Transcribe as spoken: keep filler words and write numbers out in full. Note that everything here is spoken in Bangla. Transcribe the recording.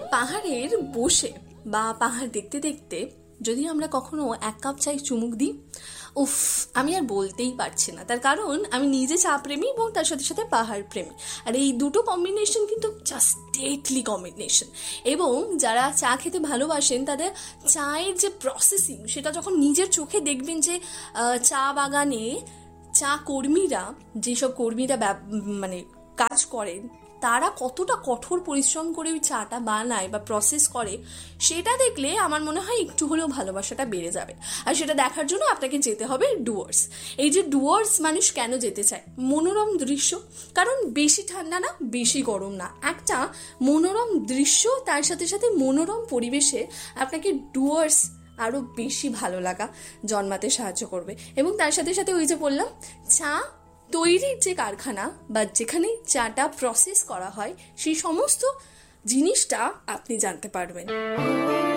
পাহাড়ের বসে বা পাহাড় দেখতে দেখতে যদি আমরা কখনো এক কাপ চাই চুমুক দিই, উফ, আমি আর বলতেই পারছি না। তার কারণ আমি নিজে চা প্রেমী এবং তার সাথে সাথে পাহাড় প্রেমী, আর এই দুটো কম্বিনেশন কিন্তু জাস্ট ডেটলি কম্বিনেশন। এবং যারা চা খেতে ভালোবাসেন তাদের চায়ের যে প্রসেসিং সেটা যখন নিজের চোখে দেখবেন, যে চা বাগানে চা কর্মীরা, যেসব কর্মীরা মানে কাজ করেন, তারা কতটা কঠোর পরিশ্রম করে ওই চাটা বানায় বা প্রসেস করে, সেটা দেখলে আমার মনে হয় একটু হলেও ভালোবাসাটা বেড়ে যাবে। আর সেটা দেখার জন্য আপনাকে যেতে হবে ডুয়ার্স। এই যে ডুয়ার্স মানুষ কেন যেতে চায়? মনোরম দৃশ্য, কারণ বেশি ঠান্ডা না, বেশি গরম না, একটা মনোরম দৃশ্য, তার সাথে সাথে মনোরম পরিবেশে আপনাকে ডুয়ার্স আরও বেশি ভালো লাগা জন্মাতে সাহায্য করবে। এবং তার সাথে সাথে ওই যে বললাম, চা তৈরির যে কারখানা বা যেখানে চাটা প্রসেস করা হয়, সেই সমস্ত জিনিসটা আপনি জানতে পারবেন।